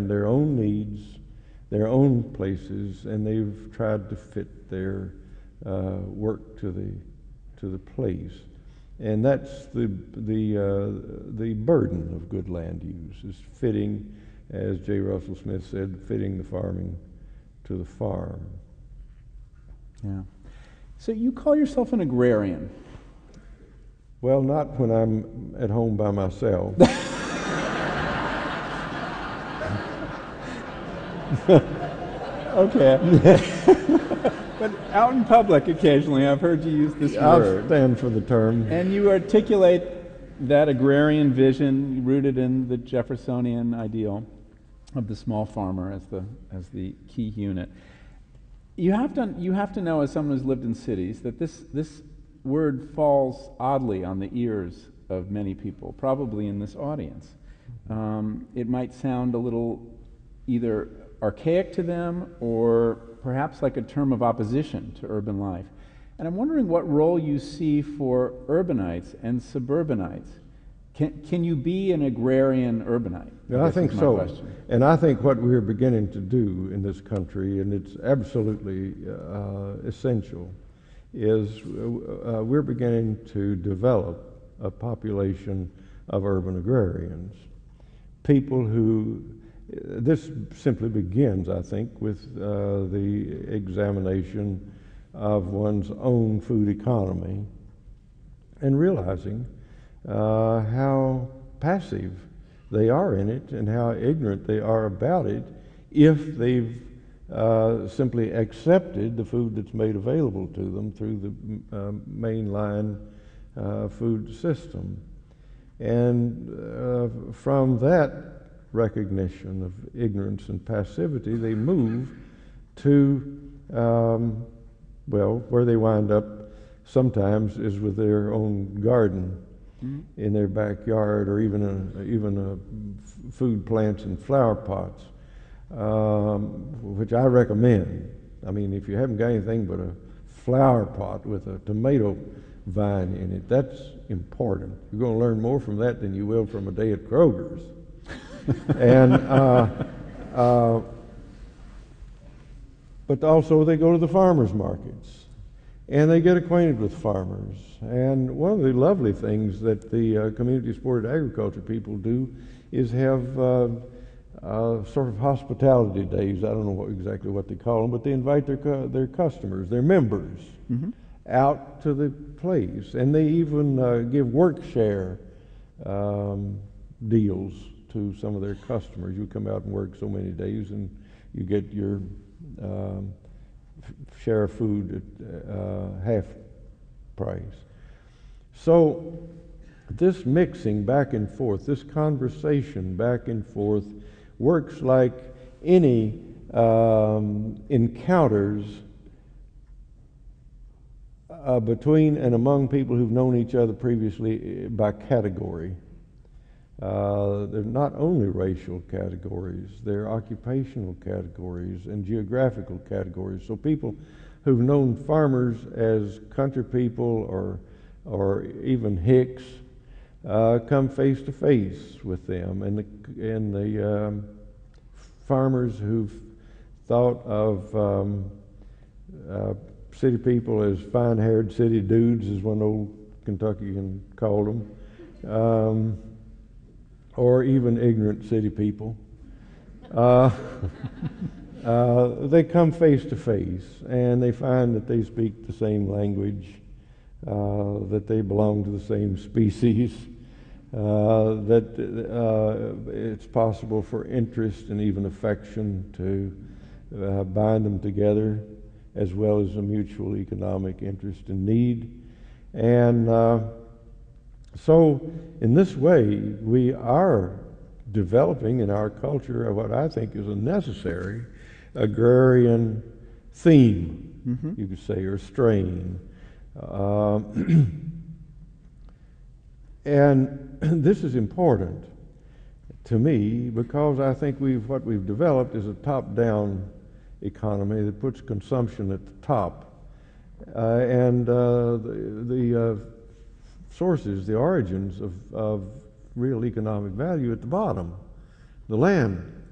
understand their own needs, their own places, and they've tried to fit their work to the place. And that's the burden of good land use, is fitting, as J. Russell Smith said, fitting the farming to the farm. Yeah. So you call yourself an agrarian. Well, not when I'm at home by myself. Okay. But out in public occasionally, I've heard you use this word. I'll stand for the term. And you articulate that agrarian vision rooted in the Jeffersonian ideal of the small farmer as the key unit. You have to know, as someone who's lived in cities, that this word falls oddly on the ears of many people, probably in this audience. It might sound a little either archaic to them or perhaps like a term of opposition to urban life. And I'm wondering what role you see for urbanites and suburbanites. Can you be an agrarian urbanite? Yeah, I think so. Question. And I think what we're beginning to do in this country, and it's absolutely essential, is we're beginning to develop a population of urban agrarians. People who, this simply begins, I think, with the examination of one's own food economy and realizing how passive they are in it and how ignorant they are about it if they've simply accepted the food that's made available to them through the mainline food system. And from that recognition of ignorance and passivity, they move to, well, where they wind up sometimes is with their own garden in their backyard, or even food plants and flower pots, which I recommend. I mean, if you haven't got anything but a flower pot with a tomato vine in it, that's important. You're going to learn more from that than you will from a day at Kroger's. And but also they go to the farmers markets and they get acquainted with farmers. And one of the lovely things that the community supported agriculture people do is have sort of hospitality days. I don't know exactly what they call them, but they invite their customers, their members, out to the place, and they even give work share deals to some of their customers. You come out and work so many days, and you get your share of food at half price. So this mixing back and forth, this conversation back and forth, works like any encounters between and among people who've known each other previously by category. They're not only racial categories, they're occupational categories and geographical categories. So people who've known farmers as country people or even hicks come face to face with them, and the farmers who've thought of city people as fine-haired city dudes, as one old Kentuckian called them, or even ignorant city people. They come face to face, and they find that they speak the same language, that they belong to the same species, that it's possible for interest and even affection to bind them together, as well as a mutual economic interest and need. And so in this way, we are developing in our culture what I think is a necessary agrarian theme, you could say, or strain. And this is important to me because I think what we've developed is a top-down economy that puts consumption at the top, and the sources, the origins of real economic value at the bottom, the land